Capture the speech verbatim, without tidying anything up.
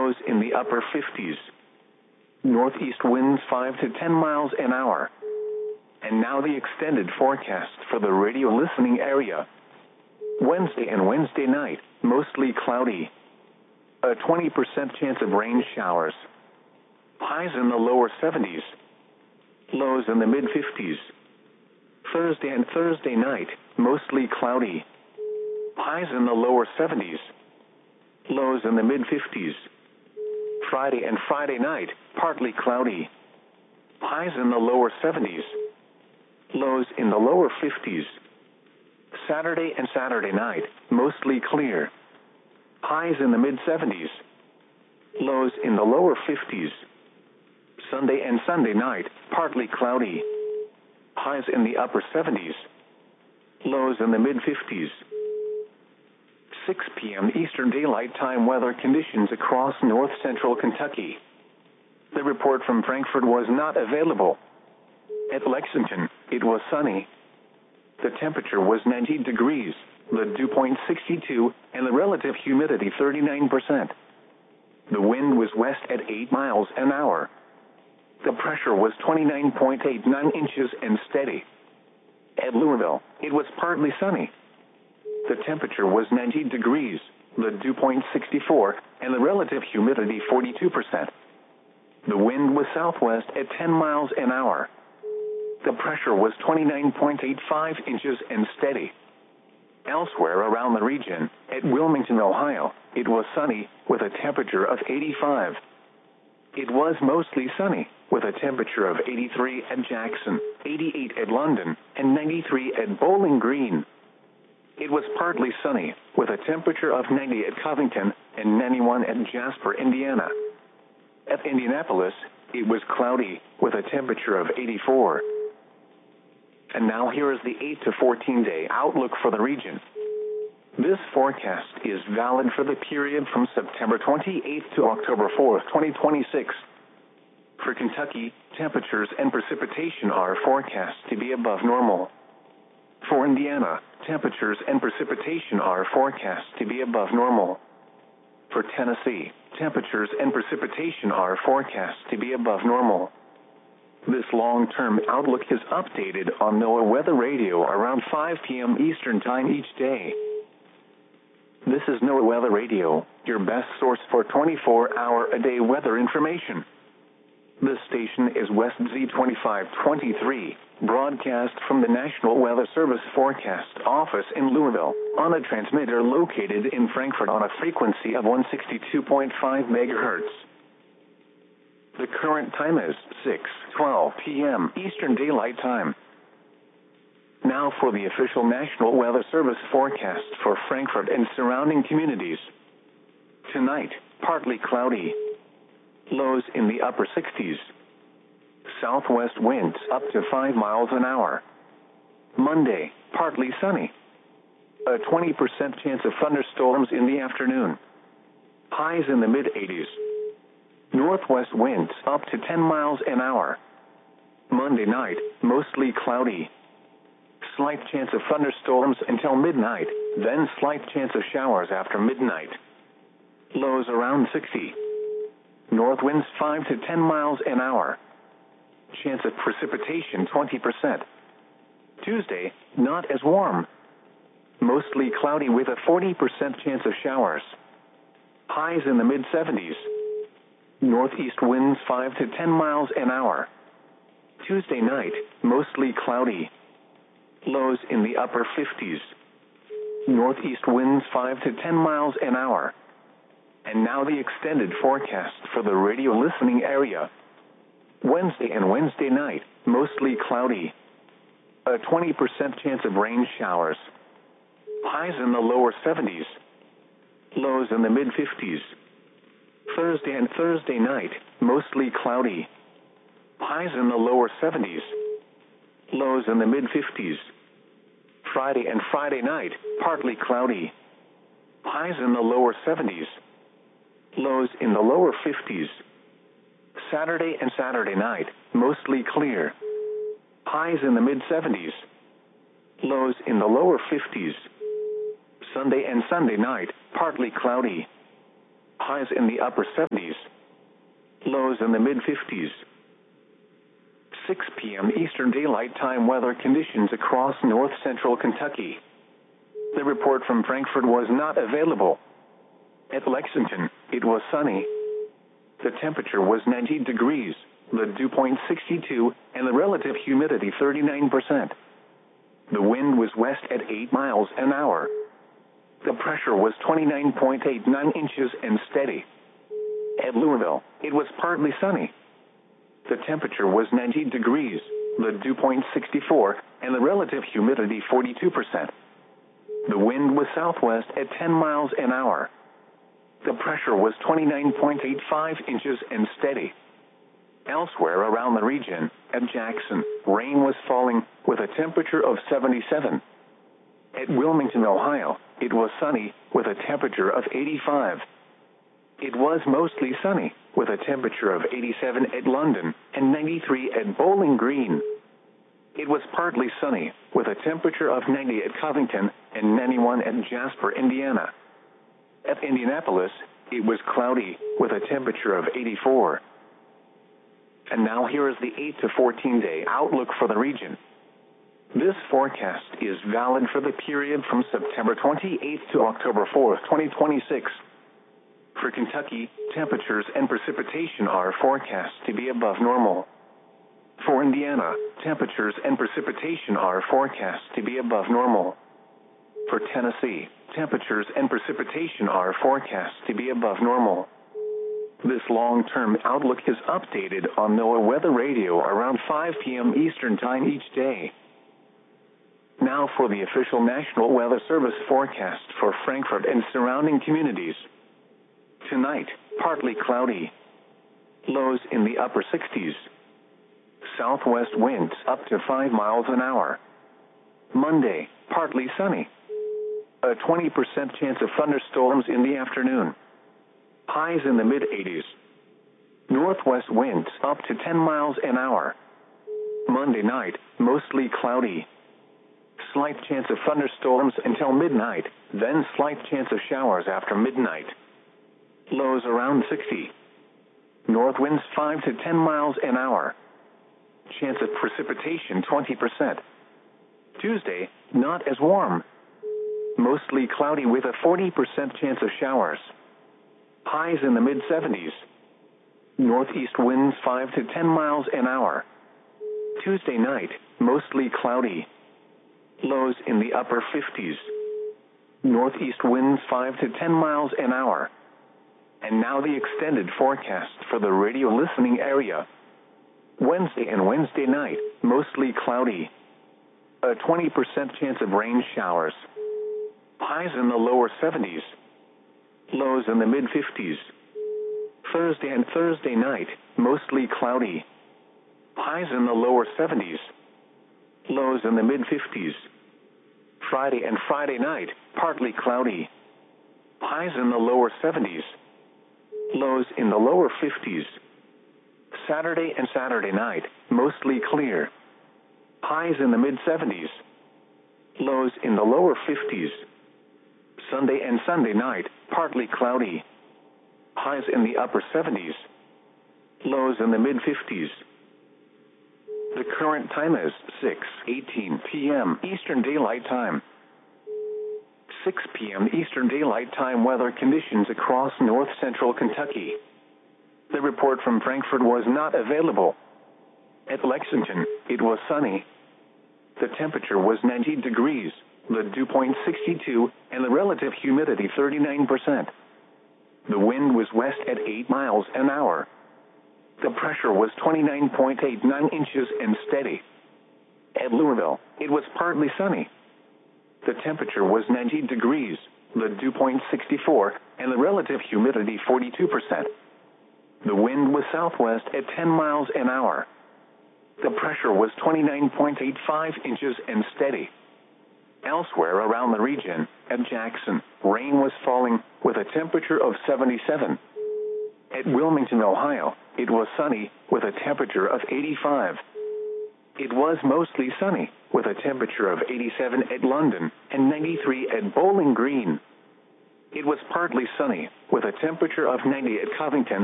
lows in the upper fifties. Northeast winds five to ten miles an hour. And now the extended forecast for the radio listening area. Wednesday and Wednesday night, mostly cloudy. A twenty percent chance of rain showers. Highs in the lower seventies. Lows in the mid-fifties. Thursday and Thursday night, mostly cloudy. Highs in the lower seventies. Lows in the mid-fifties. Friday and Friday night, partly cloudy. Highs in the lower seventies. Lows in the lower fifties. Saturday and Saturday night, mostly clear. Highs in the mid-seventies. Lows in the lower fifties. Sunday and Sunday night, partly cloudy. Highs in the upper seventies. Lows in the mid-fifties. six p.m. Eastern Daylight Time weather conditions across north-central Kentucky. The report from Frankfort was not available. At Lexington, it was sunny. The temperature was ninety degrees, the dew point sixty-two, and the relative humidity thirty-nine percent. The wind was west at eight miles an hour. The pressure was twenty-nine point eight nine inches and steady. At Louisville, it was partly sunny. The temperature was ninety degrees, the dew point sixty-four, and the relative humidity forty-two percent. The wind was southwest at ten miles an hour. The pressure was twenty-nine point eight five inches and steady. Elsewhere around the region, at Wilmington, Ohio, it was sunny, with a temperature of eighty-five. It was mostly sunny, with a temperature of eighty-three at Jackson, eighty-eight at London, and ninety-three at Bowling Green. It was partly sunny, with a temperature of ninety at Covington and ninety-one at Jasper, Indiana. At Indianapolis, it was cloudy, with a temperature of eighty-four. And now here is the eight to fourteen day outlook for the region. This forecast is valid for the period from September twenty-eighth to October fourth, twenty twenty-six. For Kentucky, temperatures and precipitation are forecast to be above normal. For Indiana, temperatures and precipitation are forecast to be above normal. For Tennessee, temperatures and precipitation are forecast to be above normal. This long-term outlook is updated on NOAA Weather Radio around five p.m. Eastern Time each day. This is NOAA Weather Radio, your best source for twenty-four hour a day weather information. This station is West Z twenty-five twenty-three, broadcast from the National Weather Service Forecast Office in Louisville, on a transmitter located in Frankfort on a frequency of one sixty-two point five megahertz. The current time is six twelve p.m. Eastern Daylight Time. Now for the official National Weather Service forecast for Frankfort and surrounding communities. Tonight, partly cloudy. Lows in the upper sixties. Southwest winds up to five miles an hour. Monday, partly sunny. A twenty percent chance of thunderstorms in the afternoon. Highs in the mid-eighties. Northwest winds up to ten miles an hour. Monday night, mostly cloudy. Slight chance of thunderstorms until midnight, then slight chance of showers after midnight. Lows around sixty. North winds five to ten miles an hour. Chance of precipitation twenty percent. Tuesday, not as warm. Mostly cloudy with a forty percent chance of showers. Highs in the mid-seventies. Northeast winds five to ten miles an hour. Tuesday night, mostly cloudy. Lows in the upper fifties. Northeast winds five to ten miles an hour. And now the extended forecast for the radio listening area. Wednesday and Wednesday night, mostly cloudy. A twenty percent chance of rain showers. Highs in the lower seventies. Lows in the mid-fifties. Thursday and Thursday night, mostly cloudy. Highs in the lower seventies. Lows in the mid-fifties. Friday and Friday night, partly cloudy. Highs in the lower seventies. Lows in the lower fifties. Saturday and Saturday night, mostly clear. Highs in the mid-seventies. Lows in the lower fifties. Sunday and Sunday night, partly cloudy. Highs in the upper seventies. Lows in the mid fifties. six p.m. Eastern Daylight Time weather conditions across north central Kentucky. The report from Frankfort was not available. At Lexington, it was sunny. The temperature was ninety degrees, the dew point sixty-two, and the relative humidity thirty-nine percent. The wind was west at eight miles an hour. The pressure was twenty-nine point eight nine inches and steady. At Louisville, it was partly sunny. The temperature was ninety degrees, the dew point sixty-four, and the relative humidity forty-two percent. The wind was southwest at ten miles an hour. The pressure was twenty-nine point eight five inches and steady. Elsewhere around the region, at Jackson, rain was falling with a temperature of seventy-seven. At Wilmington, Ohio, it was sunny with a temperature of eighty-five. It was mostly sunny with a temperature of eighty-seven at London and ninety-three at Bowling Green. It was partly sunny with a temperature of ninety at Covington and ninety-one at Jasper, Indiana. At Indianapolis, it was cloudy with a temperature of eighty-four. And now here is the eight to fourteen day outlook for the region. This forecast is valid for the period from September twenty-eighth to October fourth, twenty twenty-six. For Kentucky, temperatures and precipitation are forecast to be above normal. For Indiana, temperatures and precipitation are forecast to be above normal. For Tennessee, temperatures and precipitation are forecast to be above normal. This long-term outlook is updated on NOAA Weather Radio around five p.m. Eastern Time each day. Now for the official National Weather Service forecast for Frankfort and surrounding communities. Tonight, partly cloudy. Lows in the upper sixties. Southwest winds up to five miles an hour. Monday, partly sunny. A twenty percent chance of thunderstorms in the afternoon. Highs in the mid eighties. Northwest winds up to ten miles an hour. Monday night, mostly cloudy. Slight chance of thunderstorms until midnight, then slight chance of showers after midnight. Lows around sixty. North winds five to ten miles an hour. Chance of precipitation twenty percent. Tuesday, not as warm. Mostly cloudy with a forty percent chance of showers. Highs in the mid seventies. Northeast winds five to ten miles an hour. Tuesday night, mostly cloudy. Lows in the upper fifties. Northeast winds five to ten miles an hour. And now the extended forecast for the radio listening area. Wednesday and Wednesday night, mostly cloudy. A twenty percent chance of rain showers. Highs in the lower seventies. Lows in the mid fifties. Thursday and Thursday night, mostly cloudy. Highs in the lower seventies. Lows in the mid fifties. Friday and Friday night, partly cloudy. Highs in the lower seventies. Lows in the lower fifties. Saturday and Saturday night, mostly clear. Highs in the mid seventies. Lows in the lower fifties. Sunday and Sunday night, partly cloudy. Highs in the upper seventies. Lows in the mid fifties. The current time is six eighteen p.m. Eastern Daylight Time. six p.m. Eastern Daylight Time weather conditions across north central Kentucky. The report from Frankfort was not available. At Lexington, it was sunny. The temperature was ninety degrees, the dew point sixty-two, and the relative humidity thirty-nine percent. The wind was west at eight miles an hour. The pressure was twenty-nine point eight nine inches and steady. At Louisville, it was partly sunny. The temperature was ninety degrees, the dew point sixty-four, and the relative humidity forty-two percent. The wind was southwest at ten miles an hour. The pressure was twenty-nine point eight five inches and steady. Elsewhere around the region, at Jackson, rain was falling with a temperature of seventy-seven. At Wilmington, Ohio, it was sunny with a temperature of eighty-five. It was mostly sunny with a temperature of eighty-seven at London and ninety-three at Bowling Green. It was partly sunny, with a temperature of ninety at Covington